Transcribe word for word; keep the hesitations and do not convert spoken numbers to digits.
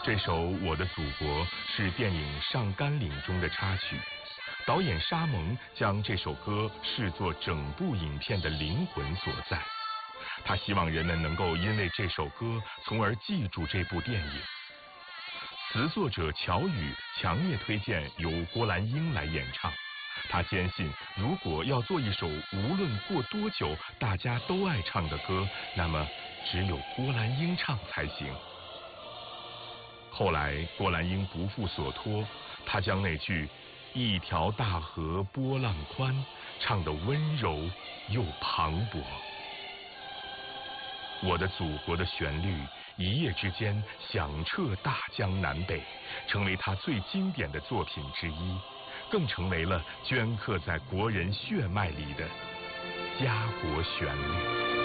这首《我的祖国》是电影《上甘岭》中的插曲，导演沙蒙将这首歌视作整部影片的灵魂所在。他希望人们能够因为这首歌，从而记住这部电影。词作者乔羽强烈推荐由郭兰英来演唱。他坚信，如果要做一首无论过多久大家都爱唱的歌，那么只有郭兰英唱才行。后来郭兰英不负所托，她将那句“一条大河波浪宽”唱得温柔又磅礴。我的祖国的旋律一夜之间响彻大江南北，成为她最经典的作品之一，更成为了镌刻在国人血脉里的家国旋律。